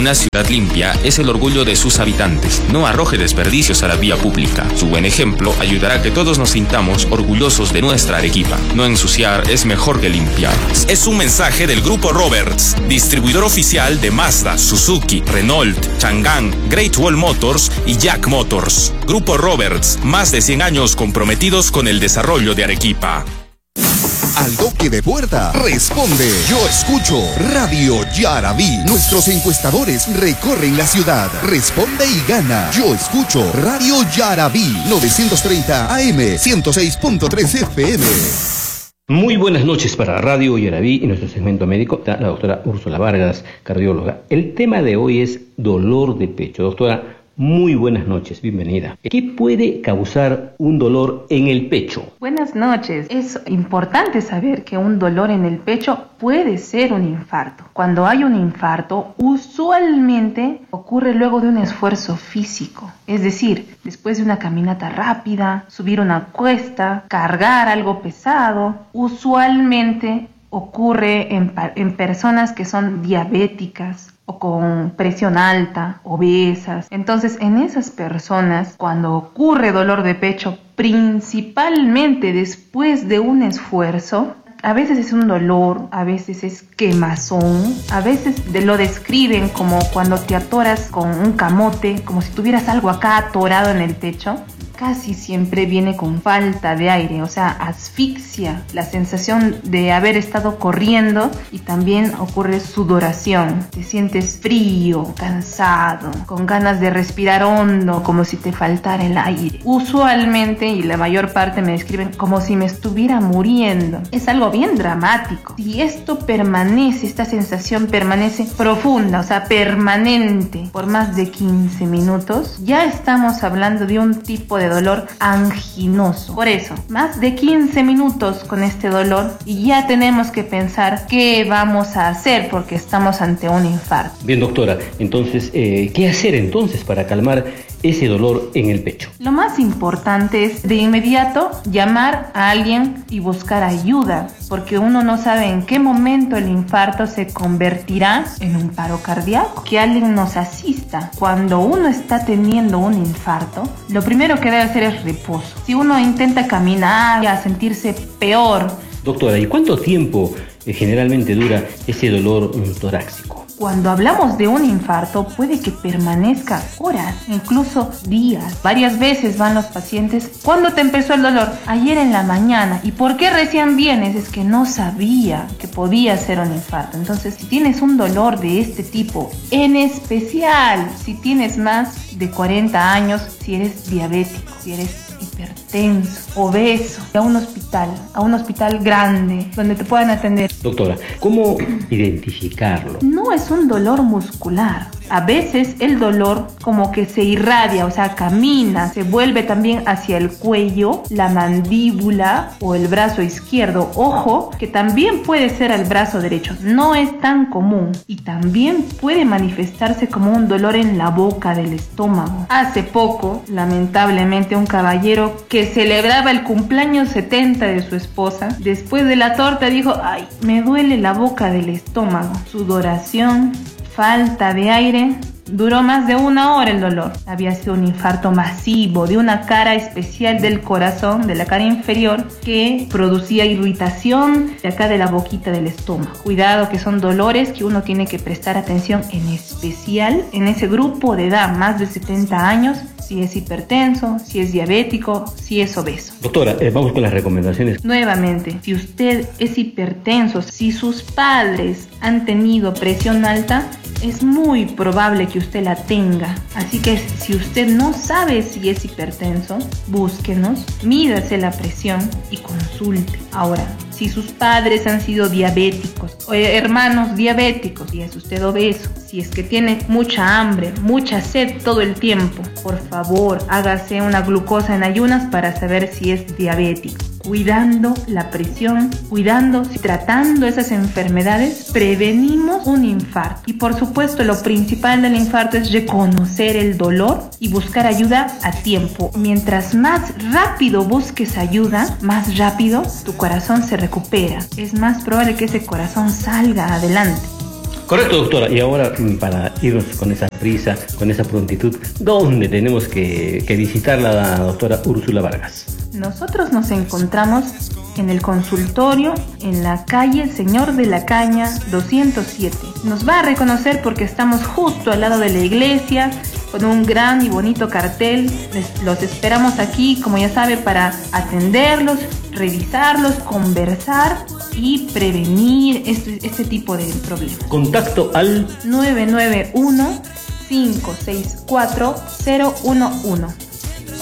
Una ciudad limpia es el orgullo de sus habitantes. No arroje desperdicios a la vía pública. Su buen ejemplo ayudará a que todos nos sintamos orgullosos de nuestra Arequipa. No ensuciar es mejor que limpiar. Es un mensaje del Grupo Roberts, distribuidor oficial de Mazda, Suzuki, Renault, Chang'an, Great Wall Motors y Jack Motors. Grupo Roberts, más de 100 años comprometidos con el desarrollo de Arequipa. Al toque de puerta, responde. Yo escucho Radio Yarabí. Nuestros encuestadores recorren la ciudad. Responde y gana. Yo escucho Radio Yarabí. 930 AM, 106.3 FM. Muy buenas noches para Radio Yarabí y nuestro segmento médico, la doctora Úrsula Vargas, cardióloga. El tema de hoy es dolor de pecho. Doctora, muy buenas noches, bienvenida. ¿Qué puede causar un dolor en el pecho? Buenas noches. Es importante saber que un dolor en el pecho puede ser un infarto. Cuando hay un infarto, usualmente ocurre luego de un esfuerzo físico. Es decir, después de una caminata rápida, subir una cuesta, cargar algo pesado, usualmente ocurre en personas que son diabéticas o con presión alta, obesas. Entonces, en esas personas, cuando ocurre dolor de pecho, principalmente después de un esfuerzo, a veces es un dolor, a veces es quemazón, a veces lo describen como cuando te atoras con un camote, como si tuvieras algo acá atorado en el pecho. Casi siempre viene con falta de aire, o sea, asfixia, la sensación de haber estado corriendo, y también ocurre sudoración. Te sientes frío, cansado, con ganas de respirar hondo, como si te faltara el aire. Usualmente, y la mayor parte me describen como si me estuviera muriendo. Es algo bien dramático. Si esto permanece, esta sensación permanece profunda, o sea, permanente, por más de 15 minutos, ya estamos hablando de un tipo de dolor anginoso. Por eso, más de 15 minutos con este dolor y ya tenemos que pensar qué vamos a hacer, porque estamos ante un infarto. Bien, doctora, entonces, ¿qué hacer entonces para calmar ese dolor en el pecho? Lo más importante es de inmediato llamar a alguien y buscar ayuda, porque uno no sabe en qué momento el infarto se convertirá en un paro cardíaco. Que alguien nos asista. Cuando uno está teniendo un infarto, lo primero que debe hacer es reposo. Si uno intenta caminar a sentirse peor. Doctora, ¿y cuánto tiempo generalmente dura ese dolor torácico? Cuando hablamos de un infarto, puede que permanezca horas, incluso días. Varias veces van los pacientes. ¿Cuándo te empezó el dolor? Ayer en la mañana. ¿Y por qué recién vienes? Es que no sabía que podía ser un infarto. Entonces, si tienes un dolor de este tipo, en especial si tienes más de 40 años, si eres diabético, si eres hipertenso, obeso, a un hospital grande donde te puedan atender. Doctora, ¿cómo identificarlo? No es un dolor muscular. A veces el dolor como que se irradia, o sea, camina, se vuelve también hacia el cuello, la mandíbula o el brazo izquierdo. Ojo, que también puede ser al brazo derecho. No es tan común. Y también puede manifestarse como un dolor en la boca del estómago. Hace poco, lamentablemente, un caballero que celebraba el cumpleaños 70 de su esposa, después de la torta dijo: ay, me duele la boca del estómago. Sudoración, falta de aire. Duró más de 1 hora el dolor. Había sido un infarto masivo de una cara especial del corazón, de la cara inferior, que producía irritación de acá de la boquita del estómago. Cuidado, que son dolores que uno tiene que prestar atención, en especial en ese grupo de edad, más de 70 años, si es hipertenso, si es diabético, si es obeso. Doctora, vamos con las recomendaciones. Nuevamente, si usted es hipertenso, si sus padres han tenido presión alta, es muy probable que usted la tenga. Así que si usted no sabe si es hipertenso, búsquenos, mídase la presión y consulte. Ahora, si sus padres han sido diabéticos o hermanos diabéticos, si es usted obeso, si es que tiene mucha hambre, mucha sed todo el tiempo, por favor, hágase una glucosa en ayunas para saber si es diabético. Cuidando la presión, tratando esas enfermedades, prevenimos un infarto. Y por supuesto, lo principal del infarto es reconocer el dolor y buscar ayuda a tiempo. Mientras más rápido busques ayuda, más rápido tu corazón se recupera. Es más probable que ese corazón salga adelante. Correcto, doctora. Y ahora, para irnos con esa prisa, con esa prontitud, ¿dónde tenemos que visitar la doctora Úrsula Vargas? Nosotros nos encontramos en el consultorio, en la calle Señor de la Caña 207. Nos va a reconocer porque estamos justo al lado de la iglesia, con un gran y bonito cartel. Los esperamos aquí, como ya sabe, para atenderlos, revisarlos, conversar y prevenir este tipo de problemas. Contacto al 991-564-011.